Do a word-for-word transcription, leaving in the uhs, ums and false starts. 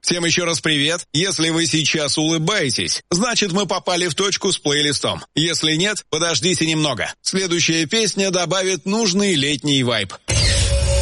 Всем еще раз привет. Если вы сейчас улыбаетесь, значит мы попали в точку с плейлистом. Если нет, подождите немного. Следующая песня добавит нужный летний вайб.